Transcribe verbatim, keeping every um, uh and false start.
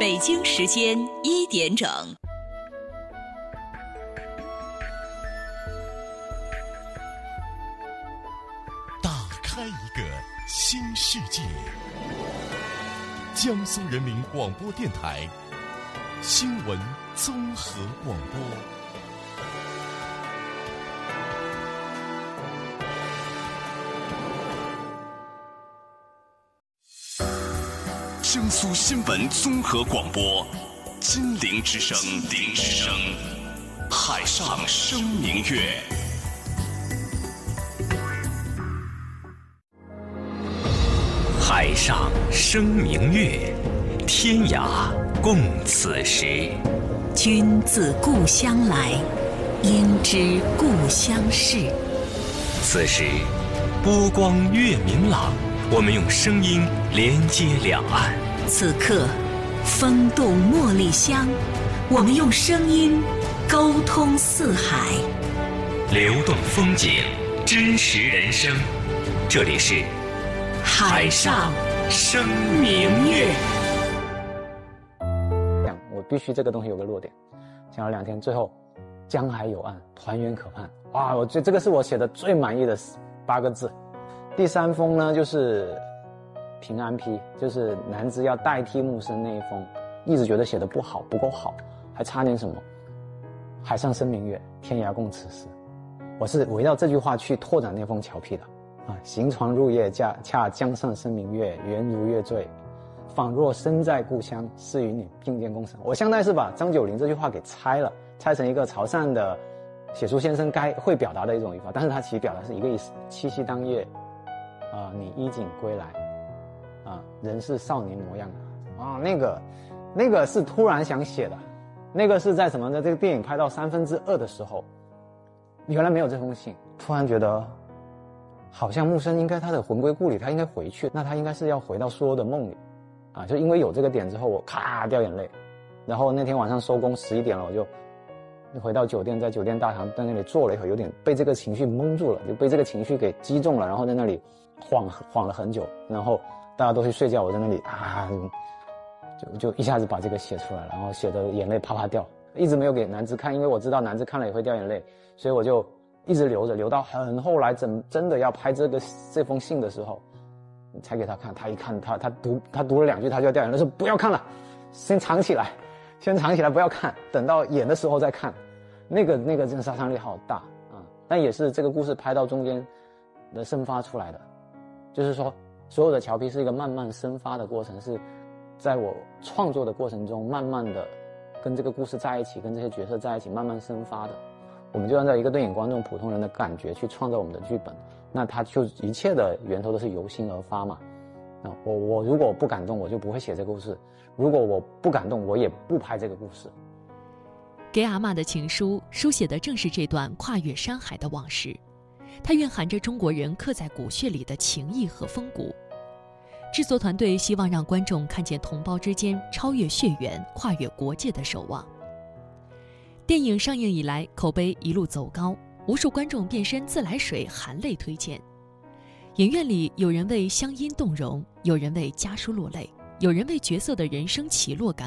北京时间一点整。 打开一个新世界。江苏人民广播电台新闻综合广播。江苏新闻综合广播，金陵之声，金陵之声，海上生明月。海上生明月，天涯共此时。 君自故乡来，应知故乡事。 此时波光月明朗，我们用声音连接两岸。 此刻风动茉莉香，我们用声音沟通四海。 流动风景，真实人生，这里是海上生明月。 我必须这个东西有个落点，讲了两天，最后江海有岸，团圆可盼。哇，我觉得这个是我写的最满意的八个字。第三封呢，就是平安批，就是南枝要代替木生那一封，一直觉得写的不好，不够好，还差点什么。海上生明月，天涯共此时。我是围绕这句话去拓展那封侨批的啊，行船入夜，恰恰江上生明月，圆如月坠，仿若身在故乡，是与你并肩共赏。我相当于是把张九龄这句话给拆了，拆成一个潮汕的写书先生该会表达的一种语法，但是他其实表达是一个意思：七夕当夜，啊、呃，你衣锦归来，啊、呃，人是少年模样啊，那个，那个是突然想写的，那个是在什么呢？这个电影拍到三分之二的时候，原来没有这封信，突然觉得。好像木生应该他的魂归故里，他应该回去，那他应该是要回到苏欧的梦里，啊，就因为有这个点之后，我咔掉眼泪，然后那天晚上收工十一点了，我就回到酒店，在酒店大堂在那里坐了一会儿，有点被这个情绪蒙住了，就被这个情绪给击中了，然后在那里晃晃了很久，然后大家都去睡觉，我在那里啊，就就一下子把这个写出来了，然后写的眼泪啪啪掉，一直没有给南枝看，因为我知道南枝看了也会掉眼泪，所以我就。一直留着，留到很后来真真的要拍这个这封信的时候，才给他看。他一看，他他读他读了两句，他就要掉眼泪，说不要看了，先藏起来，先藏起来，不要看，等到演的时候再看。那个那个真的杀伤力好大啊！但也是这个故事拍到中间的生发出来的，就是说所有的侨批是一个慢慢生发的过程，是在我创作的过程中，慢慢的跟这个故事在一起，跟这些角色在一起，慢慢生发的。我们就按照一个对应观众普通人的感觉去创造我们的剧本，那它就一切的源头都是由心而发嘛。那我我如果不感动，我就不会写这个故事；如果我不感动，我也不拍这个故事。 给阿嬷的情书，书写的正是这段跨越山海的往事，它蕴含着中国人刻在骨血里的情谊和风骨。制作团队希望让观众看见同胞之间超越血缘、跨越国界的守望。电影上映以来，口碑一路走高，无数观众变身自来水，含泪推荐。影院里有人为乡音动容，有人为家书落泪，有人为角色的人生起落感